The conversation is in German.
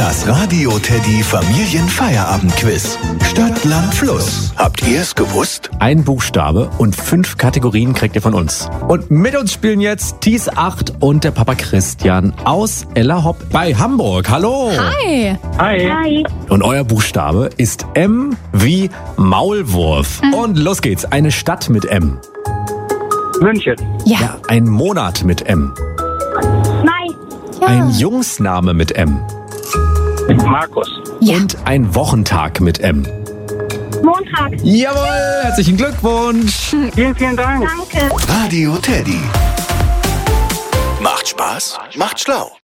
Das Radio Teddy Familienfeierabend-Quiz. Stadt, Land, Fluss. Habt ihr es gewusst? Ein Buchstabe und 5 Kategorien kriegt ihr von uns. Und mit uns spielen jetzt Thies 8 und der Papa Christian aus Ellerhopp bei Hamburg. Hallo! Hi! Hi. Und euer Buchstabe ist M wie Maulwurf. Und los geht's. Eine Stadt mit M. München. Ja, ein Monat mit M. Nein. Ein Jungsname mit M. Markus. Ja. Und ein Wochentag mit M. Montag. Jawohl, herzlichen Glückwunsch. Vielen, vielen Dank. Radio Teddy. Macht Spaß, macht schlau.